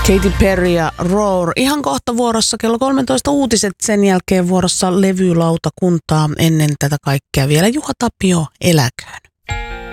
Katy Perry ja Roar. Ihan kohta vuorossa kello 13 uutiset, sen jälkeen vuorossa levylautakuntaa. Ennen tätä kaikkea vielä Juha Tapio eläköön.